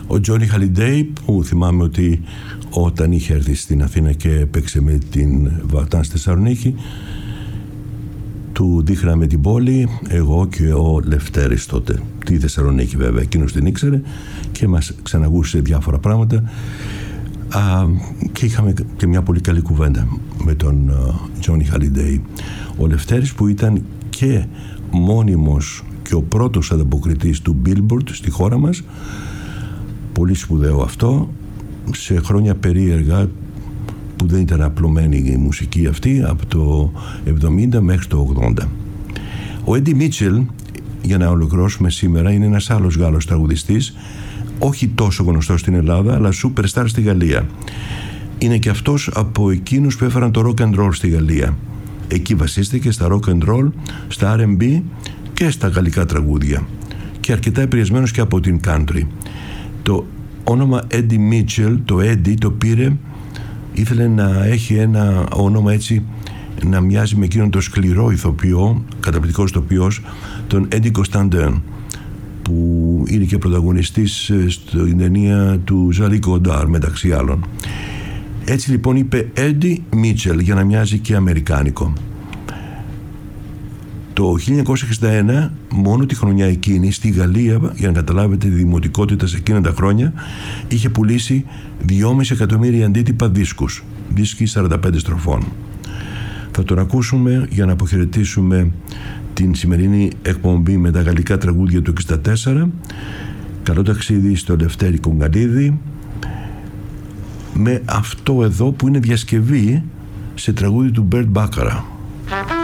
Ο Τζόνι Χαλιντέι, που θυμάμαι ότι όταν είχε έρθει στην Αθήνα και έπαιξε με την Βατάν στη Θεσσαλονίκη, του δείχναμε την πόλη, εγώ και ο Λευτέρης τότε, τη Θεσσαλονίκη βέβαια, εκείνος την ήξερε και μας ξαναγούσε διάφορα πράγματα, και είχαμε και μια πολύ καλή κουβέντα με τον Τζόνι Χαλιντέι. Ο Λευτέρης, που ήταν και μόνιμος και ο πρώτος ανταποκριτής του Billboard στη χώρα μας, πολύ σπουδαίο αυτό, σε χρόνια περίεργα που δεν ήταν απλωμένη η μουσική αυτή, από το 70 μέχρι το 80. Ο Έντι Μίτσελ, για να ολοκληρώσουμε σήμερα, είναι ένας άλλος Γάλλος τραγουδιστής, όχι τόσο γνωστός στην Ελλάδα, αλλά superstar στη Γαλλία. Είναι και αυτός από εκείνους που έφεραν το rock and roll στη Γαλλία. Εκεί βασίστηκε στα rock and roll, στα R&B και στα γαλλικά τραγούδια, και αρκετά επηρεασμένος και από την country. Το όνομα Eddie Mitchell, το Eddie το πήρε, ήθελε να έχει ένα όνομα έτσι να μοιάζει με εκείνον το σκληρό ηθοποιό, καταπληκτικός ηθοποιός, τον Eddie Constantin, που είναι και πρωταγωνιστής στην ταινία του Ζαλί Κοντάρ μεταξύ άλλων. Έτσι λοιπόν είπε Eddie Mitchell για να μοιάζει και αμερικάνικο. Το 1961, μόνο τη χρονιά εκείνη, στη Γαλλία, για να καταλάβετε τη δημοτικότητα σε εκείνα τα χρόνια, είχε πουλήσει 2,5 εκατομμύρια αντίτυπα δίσκους, δίσκοι 45 στροφών. Θα τον ακούσουμε για να αποχαιρετήσουμε την σημερινή εκπομπή με τα γαλλικά τραγούδια του 1964. Καλό ταξίδι στο Λευτέρη Κουγκαλίδη, με αυτό εδώ που είναι διασκευή σε τραγούδι του Μπέρτ Μπάκαρα.